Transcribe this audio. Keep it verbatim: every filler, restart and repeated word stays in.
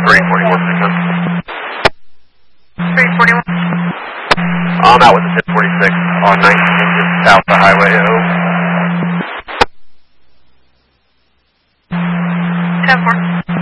three forty-one percent. three forty-one. I'm out with the ten forty-six on nineteen, just south of Highway O. ten four.